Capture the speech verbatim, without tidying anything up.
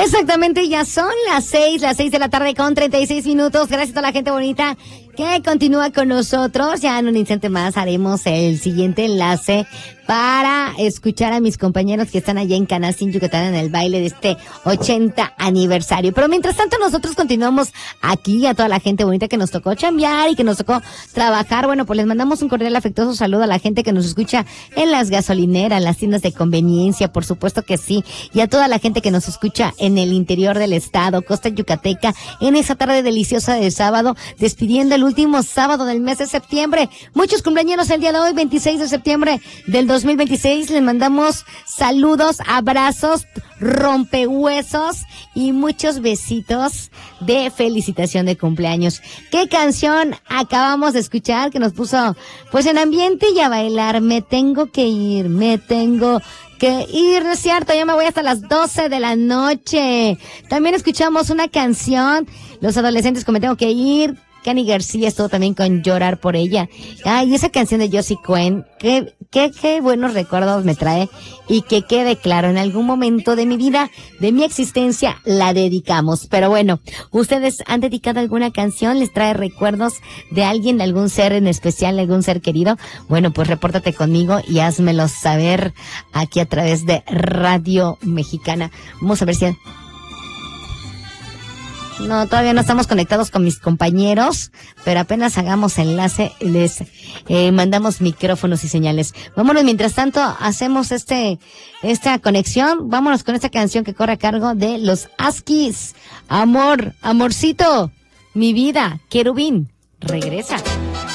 Exactamente, ya son las seis, las seis de la tarde con treinta y seis minutos. Gracias a toda la gente bonita que continúa con nosotros. Ya en un instante más haremos el siguiente enlace para escuchar a mis compañeros que están allá en Canacín, Yucatán, en el baile de este ochenta aniversario. Pero mientras tanto nosotros continuamos aquí, a toda la gente bonita que nos tocó chambear y que nos tocó trabajar. Bueno, pues les mandamos un cordial afectuoso saludo a la gente que nos escucha en las gasolineras, en las tiendas de conveniencia, por supuesto que sí, y a toda la gente que nos escucha en el interior del estado, costa yucateca, en esa tarde deliciosa de sábado, despidiendo el último sábado del mes de septiembre. Muchos cumpleaños el día de hoy, veintiséis de septiembre del dos mil veintiséis. Les mandamos saludos, abrazos, rompehuesos y muchos besitos de felicitación de cumpleaños. ¿Qué canción acabamos de escuchar que nos puso pues en ambiente y a bailar? Me tengo que ir, me tengo que ir, ¿no es cierto? Yo me voy hasta las doce de la noche. También escuchamos una canción, los adolescentes como Me tengo que ir. Kenny García estuvo también con Llorar por ella. Ay, esa canción de Josie Cuen, qué, qué, qué buenos recuerdos me trae. Y que quede claro, en algún momento de mi vida, de mi existencia, la dedicamos. Pero bueno, ¿ustedes han dedicado alguna canción? ¿Les trae recuerdos de alguien, de algún ser en especial, de algún ser querido? Bueno, pues repórtate conmigo y házmelo saber aquí a través de Radio Mexicana. Vamos a ver si... No, todavía no estamos conectados con mis compañeros, pero apenas hagamos enlace, les eh, mandamos micrófonos y señales. Vámonos, mientras tanto, hacemos este esta conexión. Vámonos con esta canción que corre a cargo de los Askis. Amor, amorcito, mi vida, querubín, regresa.